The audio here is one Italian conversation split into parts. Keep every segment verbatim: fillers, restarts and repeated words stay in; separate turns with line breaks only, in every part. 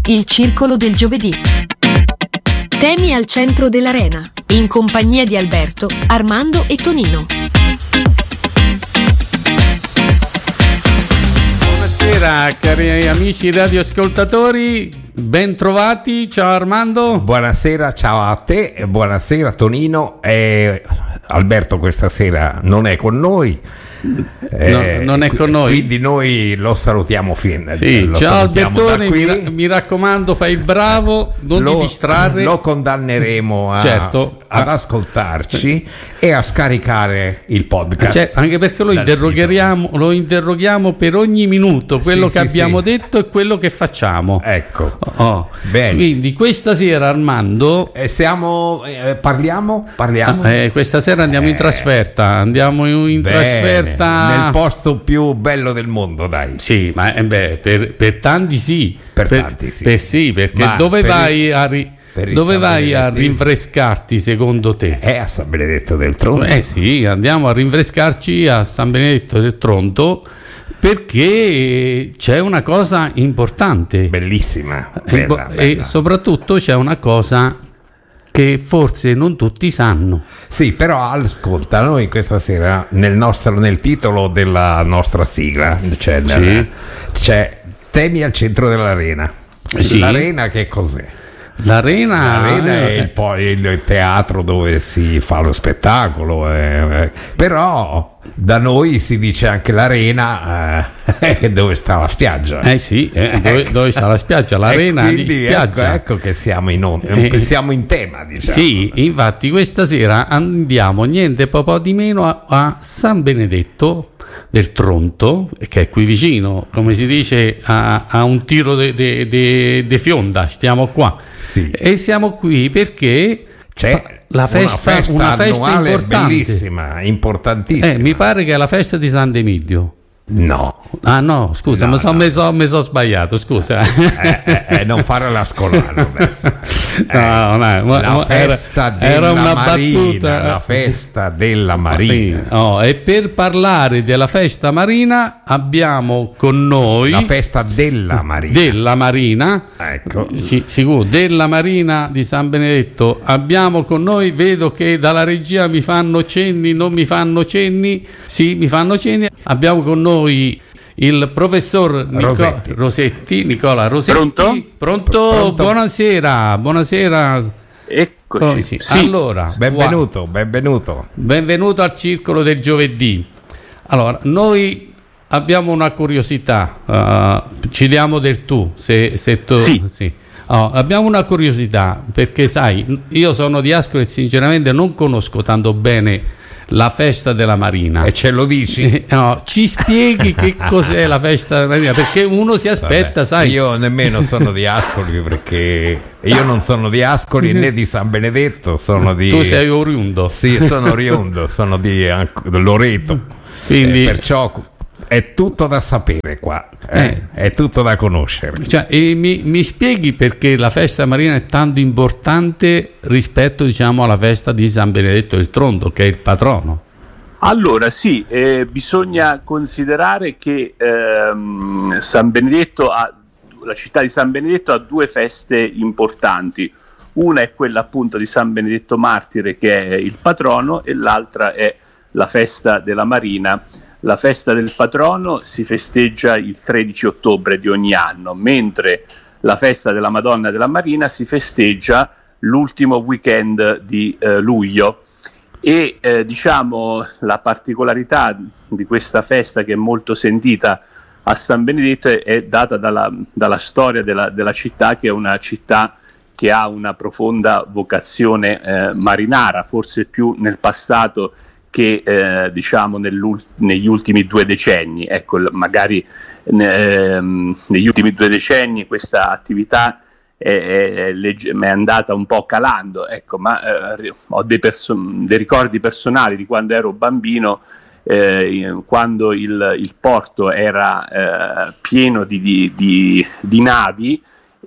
Il circolo del giovedì. Temi al centro dell'arena, in compagnia di Alberto, Armando e Tonino.
Buonasera cari amici radioascoltatori, ben trovati, ciao Armando.
Buonasera, ciao a te, e buonasera Tonino. E Alberto questa sera non è con noi.
Eh, no, non è con noi,
quindi noi lo salutiamo fin.
Sì,
lo
ciao
salutiamo
Albertone, mi, ra- mi raccomando, fai il bravo, non
lo,
ti distrarre.
Lo condanneremo a,
certo.
ad ascoltarci e a scaricare il podcast,
cioè, anche perché lo interroghiamo, lo interroghiamo per ogni minuto, quello sì, che sì, abbiamo sì. detto e quello che facciamo.
Ecco,
oh. Bene. Quindi questa sera Armando
eh, siamo eh, parliamo parliamo
eh, questa sera andiamo eh. in trasferta andiamo in, in trasferta
nel posto più bello del mondo, dai.
Sì, ma eh beh, per, per tanti sì,
per,
per
tanti sì,
per sì perché
ma
dove
per
vai
il,
a ri, dove vai a rinfrescarti secondo te?
È a San Benedetto del Tronto.
Eh sì, andiamo a rinfrescarci a San Benedetto del Tronto perché c'è una cosa importante,
bellissima,
bella,
bella.
E soprattutto c'è una cosa che forse non tutti sanno.
Sì, però ascolta, noi questa sera nel nostro nel titolo della nostra sigla c'è,
sì.
nel, c'è Temi al centro dell'arena.
Sì.
L'arena che cos'è?
L'arena,
L'arena è il, poi il teatro dove si fa lo spettacolo, eh, però da noi si dice anche l'arena eh, dove sta la spiaggia.
Eh sì, eh, dove, dove sta la spiaggia, l'arena
quindi,
di spiaggia.
Ecco, ecco che siamo in, on- eh, siamo in tema, diciamo.
Sì, infatti questa sera andiamo niente po' di meno a, a San Benedetto del Tronto, che è qui vicino, come si dice, a, a un tiro di fionda, stiamo qua.
Sì.
E siamo qui perché
c'è
la festa,
una festa,
una festa
annuale
importante,
bellissima, importantissima.
Eh, mi pare che è la festa di San D'Emilio.
No.
Ah no, scusa,
no,
mi sono
no.
so, so sbagliato, scusa.
Eh, eh, eh, non fare la scolano adesso. Eh,
no, no, ma,
la festa
era,
della
era una
Marina,
battuta.
La festa della Marina.
Oh, e per parlare della festa marina abbiamo con noi
la festa della Marina.
Della Marina,
ecco.
Sì, sicuro, della Marina di San Benedetto. Abbiamo con noi, vedo che dalla regia mi fanno cenni, non mi fanno cenni. Sì, mi fanno cenni. Abbiamo con noi il professor Nico-
Rosetti.
Rosetti, Nicola Rosetti.
Pronto?
Pronto?
Pronto?
Buonasera, buonasera.
Eccoci.
Oh, sì.
Sì.
Allora,
Benvenuto,
wow.
benvenuto.
Benvenuto al circolo del giovedì. Allora, noi abbiamo una curiosità, uh, ci diamo del tu, se, se tu...
Sì.
sì. Oh, abbiamo una curiosità, perché sai, io sono di Ascoli e sinceramente non conosco tanto bene la festa della Marina.
E ce lo dici?
No, ci spieghi che cos'è la festa della Marina, perché uno si aspetta,
Vabbè,
sai.
Io nemmeno sono di Ascoli, perché io non sono di Ascoli né di San Benedetto, sono di...
Tu sei oriundo.
Sì, sono oriundo, sono di Loreto.
Quindi...
Eh, perciò è tutto da sapere qua, eh?
Eh,
è tutto da conoscere.
Cioè, e mi, mi spieghi perché la festa marina è tanto importante rispetto, diciamo, alla festa di San Benedetto del Tronto, che è il patrono?
Allora sì, eh, bisogna considerare che ehm, San Benedetto ha, la città di San Benedetto ha due feste importanti. Una è quella appunto di San Benedetto Martire, che è il patrono, e l'altra è la festa della Marina. La festa del patrono si festeggia il tredici ottobre di ogni anno, mentre la festa della Madonna della Marina si festeggia l'ultimo weekend di eh, luglio. E eh, diciamo la particolarità di questa festa, che è molto sentita a San Benedetto, è, è data dalla, dalla storia della, della città, che è una città che ha una profonda vocazione eh, marinara, forse più nel passato che eh, diciamo negli ultimi due decenni. Ecco, magari eh, negli ultimi due decenni questa attività è, è, è andata un po' calando, ecco, ma eh, ho dei, perso- dei ricordi personali di quando ero bambino, eh, quando il, il porto era eh, pieno di, di, di, di navi,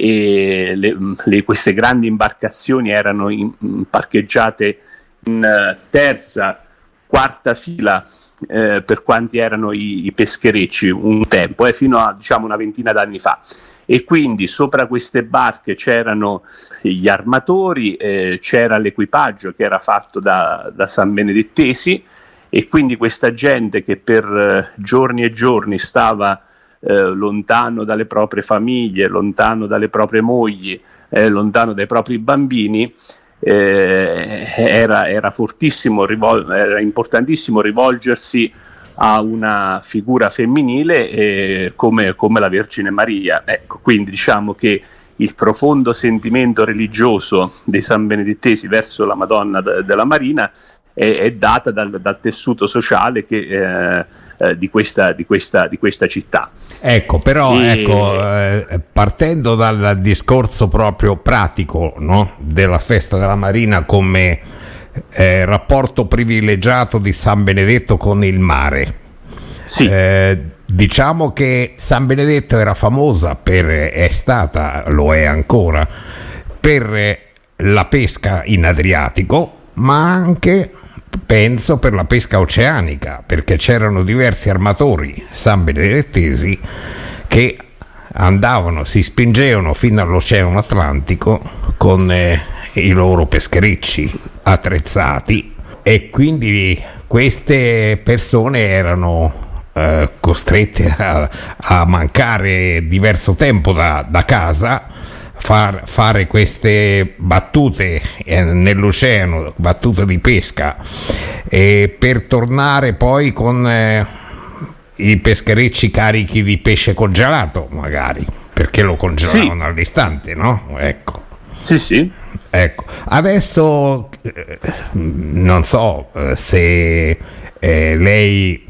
e le, le, queste grandi imbarcazioni erano in, parcheggiate in uh, terza quarta fila eh, per quanti erano i, i pescherecci un tempo, eh, fino a diciamo una ventina d'anni fa. E quindi sopra queste barche c'erano gli armatori, eh, c'era l'equipaggio che era fatto da, da sanbenedettesi, e quindi questa gente che per eh, giorni e giorni stava eh, lontano dalle proprie famiglie, lontano dalle proprie mogli, eh, lontano dai propri bambini, eh, era, era fortissimo, rivol- era importantissimo rivolgersi a una figura femminile eh, come, come la Vergine Maria. Ecco, quindi diciamo che il profondo sentimento religioso dei sanbenedettesi verso la Madonna de- della Marina è, è data dal, dal tessuto sociale che, eh, eh, di, questa, di, questa, di questa città.
Ecco, però
e...
ecco, eh, partendo dal discorso proprio pratico, no? Della festa della Marina come Eh, rapporto privilegiato di San Benedetto con il mare.
Sì.
Eh, diciamo che San Benedetto era famosa per, è stata, lo è ancora, per la pesca in Adriatico, ma anche penso per la pesca oceanica, perché c'erano diversi armatori sanbenedettesi che andavano, si spingevano fino all'Oceano Atlantico con eh, i loro pescherecci attrezzati, e quindi queste persone erano eh, costrette a, a mancare diverso tempo da, da casa, far, fare queste battute eh, nell'oceano, battute di pesca, e per tornare poi con eh, i pescherecci carichi di pesce congelato, magari, perché lo congelavano
sì.
all'istante, no? Ecco.
Sì, sì.
Ecco, adesso eh, non so eh, se eh, lei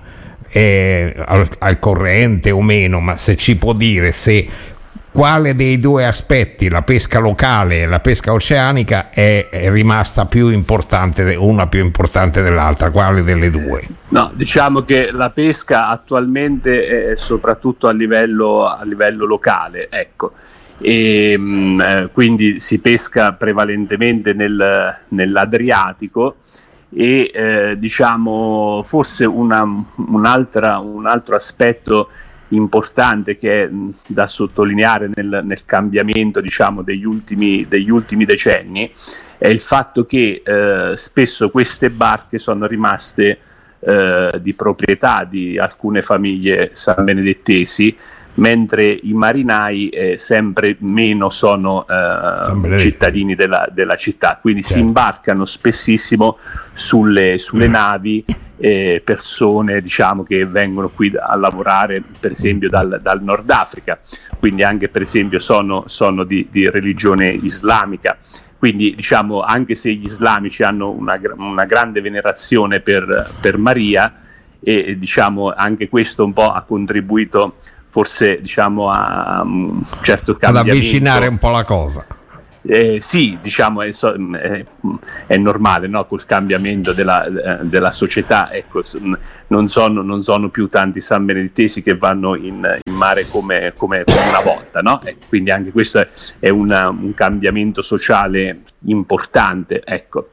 è al, al corrente o meno, ma se ci può dire se quale dei due aspetti, la pesca locale e la pesca oceanica, è, è rimasta più importante, una più importante dell'altra, quale delle due?
No, diciamo che la pesca attualmente è soprattutto a livello, a livello locale, ecco. E mh, quindi si pesca prevalentemente nel, nell'Adriatico, e eh, diciamo forse una, un'altra, un altro aspetto importante che è mh, da sottolineare nel, nel cambiamento diciamo degli ultimi, degli ultimi decenni è il fatto che eh, spesso queste barche sono rimaste eh, di proprietà di alcune famiglie sanbenedettesi, mentre i marinai eh, sempre meno sono eh, cittadini della, della città, quindi certo. Si imbarcano spessissimo sulle, sulle navi eh, persone diciamo che vengono qui a lavorare per esempio dal, dal Nord Africa, quindi anche per esempio sono, sono di, di religione islamica, quindi diciamo anche se gli islamici hanno una, una grande venerazione per, per Maria, e diciamo anche questo un po' ha contribuito forse diciamo a un certo cambiamento,
ad avvicinare un po' la cosa.
Eh, sì, diciamo è, è, è normale, no? Col cambiamento della, della società, ecco, non sono, non sono più tanti sanbenedettesi che vanno in, in mare come, come, come una volta, no? E quindi anche questo è, è una, un cambiamento sociale importante, ecco.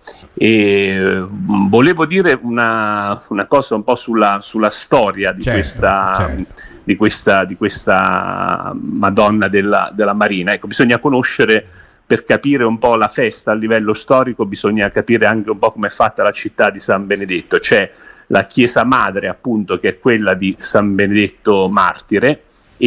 E volevo dire una, una cosa un po' sulla, sulla storia di certo, questa certo. Di questa, di questa Madonna della, della Marina. Ecco, bisogna conoscere, per capire un po' la festa a livello storico, bisogna capire anche un po' come è fatta la città di San Benedetto. C'è la chiesa madre, appunto, che è quella di San Benedetto Martire,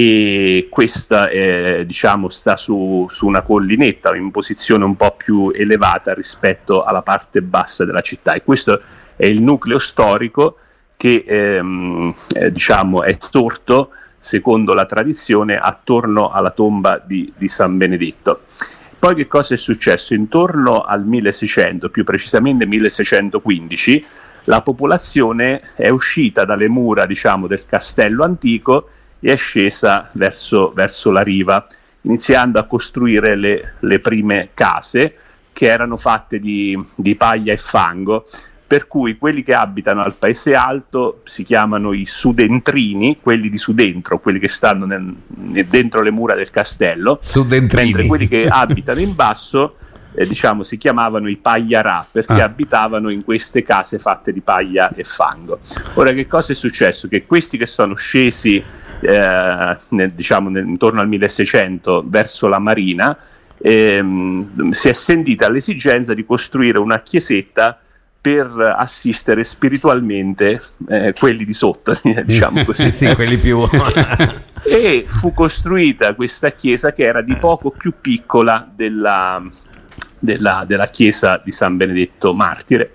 e questa è, diciamo, sta su, su una collinetta in posizione un po' più elevata rispetto alla parte bassa della città, e questo è il nucleo storico che ehm, eh, diciamo è sorto secondo la tradizione attorno alla tomba di, di San Benedetto. Poi che cosa è successo? Intorno al milleseicento, più precisamente milleseicentoquindici, la popolazione è uscita dalle mura diciamo del castello antico e è scesa verso, verso la riva, iniziando a costruire le, le prime case, che erano fatte di, di paglia e fango, per cui quelli che abitano al paese alto si chiamano i sudentrini, quelli di sudentro, quelli che stanno nel, dentro le mura del castello,
sudentrini.
Mentre quelli che abitano in basso eh, diciamo si chiamavano i pagliarà, perché
ah.
abitavano in queste case fatte di paglia e fango. Ora, che cosa è successo? Che questi che sono scesi eh, nel, diciamo nel, intorno al milleseicento verso la marina, ehm, si è sentita l'esigenza di costruire una chiesetta per assistere spiritualmente eh, quelli di sotto, diciamo così.
Sì, sì, quelli più...
E fu costruita questa chiesa che era di poco più piccola della, della, della chiesa di San Benedetto Martire,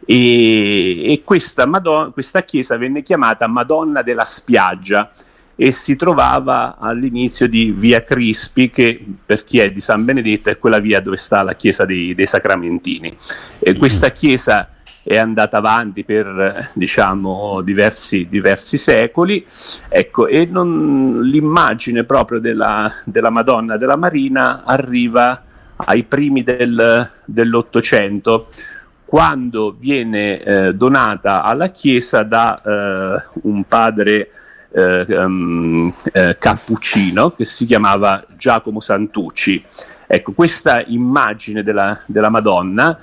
e, e questa, Madonna, questa chiesa venne chiamata Madonna della Spiaggia e si trovava all'inizio di via Crispi, che per chi è di San Benedetto è quella via dove sta la chiesa dei, dei Sacramentini. E questa chiesa è andata avanti per, diciamo, diversi, diversi secoli, ecco, e non, l'immagine proprio della, della Madonna della Marina arriva ai primi del, dell'Ottocento, quando viene eh, donata alla chiesa da eh, un padre eh, um, eh, cappuccino che si chiamava Giacomo Santucci. Ecco, questa immagine della, della Madonna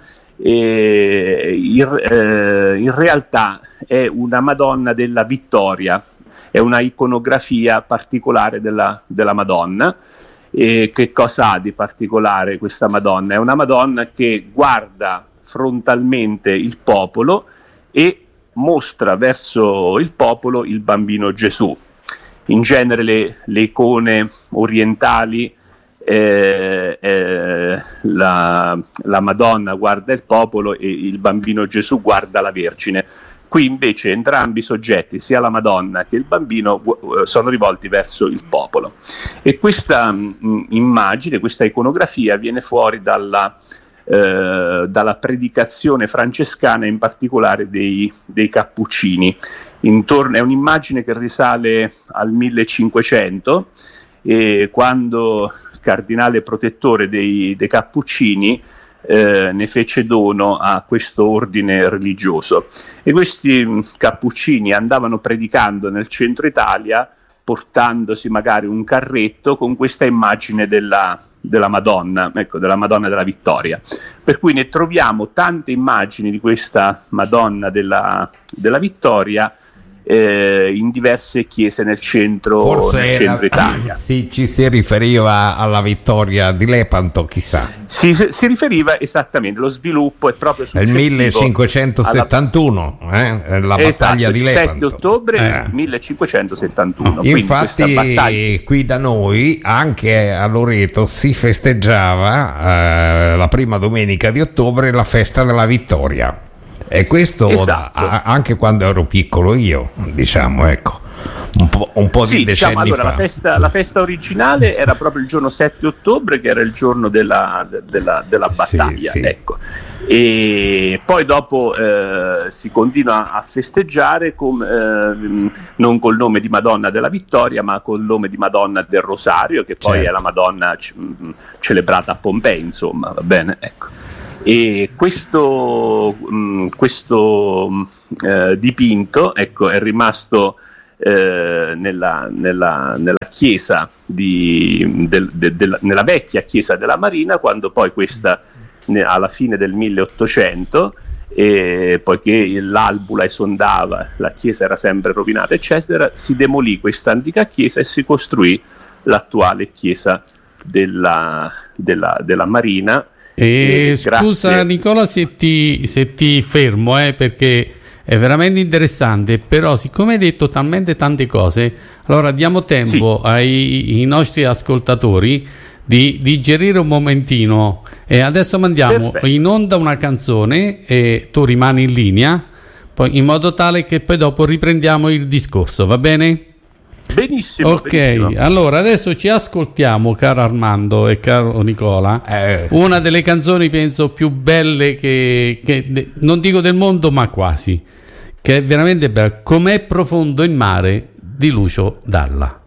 Eh, in, eh, in realtà è una Madonna della Vittoria, è una iconografia particolare della, della Madonna. E che cosa ha di particolare questa Madonna? È una Madonna che guarda frontalmente il popolo e mostra verso il popolo il bambino Gesù. In genere le, le icone orientali, Eh, eh, la, la Madonna guarda il popolo e il bambino Gesù guarda la Vergine. Qui invece entrambi i soggetti, sia la Madonna che il bambino, uh, sono rivolti verso il popolo. E questa mh, immagine, questa iconografia viene fuori dalla, eh, dalla predicazione francescana, in particolare dei, dei Cappuccini. Intorno, è un'immagine che risale al millecinquecento, e quando cardinale protettore dei, dei Cappuccini eh, ne fece dono a questo ordine religioso, e questi mh, Cappuccini andavano predicando nel centro Italia portandosi magari un carretto con questa immagine della, della Madonna, ecco, della Madonna della Vittoria, per cui ne troviamo tante immagini di questa Madonna della, della Vittoria Eh, in diverse chiese nel centro,
Forse
nel centro Italia.
Sì, ci si riferiva alla Vittoria di Lepanto, chissà.
Si, si riferiva esattamente, lo sviluppo è proprio
Nel
successivo
millecinquecentosettantuno, alla... eh, la
esatto,
battaglia di Lepanto.
sette ottobre
eh.
millecinquecentosettantuno.
Infatti
battaglia...
qui da noi, anche a Loreto, si festeggiava eh, la prima domenica di ottobre la festa della Vittoria. E questo
esatto.
a, anche quando ero piccolo io, diciamo, ecco, un po', un po'
sì,
di decenni
diciamo, allora,
fa.
La festa, la festa originale era proprio il giorno sette ottobre, che era il giorno della, della, della battaglia,
sì, sì.
Ecco. E poi dopo eh, si continua a festeggiare con, eh, non col nome di Madonna della Vittoria, ma col nome di Madonna del Rosario, che poi
certo.
è la Madonna c- celebrata a Pompei, insomma, va bene? Ecco. E questo, mh, questo mh, eh, dipinto, ecco, è rimasto eh, nella, nella, nella chiesa di, del, de, de, nella vecchia chiesa della Marina, quando poi questa ne, alla fine del milleottocento, e poiché l'Albula esondava, la chiesa era sempre rovinata, eccetera, si demolì questa antica chiesa e si costruì l'attuale chiesa della, della, della Marina.
E
Eh,
scusa
grazie.
Nicola se ti, se ti fermo eh, perché è veramente interessante, però siccome hai detto talmente tante cose, allora diamo tempo
Sì.
ai, ai nostri ascoltatori di digerire un momentino, e adesso mandiamo
Perfetto.
in onda una canzone e tu rimani in linea, poi in modo tale che poi dopo riprendiamo il discorso, va bene?
Benissimo.
Ok,
benissimo.
allora adesso ci ascoltiamo, caro Armando e caro Nicola,
Eh.
una delle canzoni penso più belle che, che de- non dico del mondo ma quasi, che è veramente bella, Com'è profondo il mare di Lucio Dalla.